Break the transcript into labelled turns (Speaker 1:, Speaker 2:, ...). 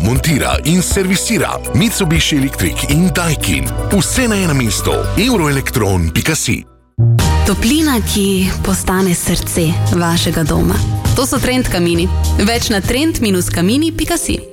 Speaker 1: montira in servisira. Mitsubishi Electric in Daikin. Vse na enem mestu. Euroelektron.si.
Speaker 2: Toplina, ki postane srce vašega doma. To so Trend kamini. Več na trend-kamini.si.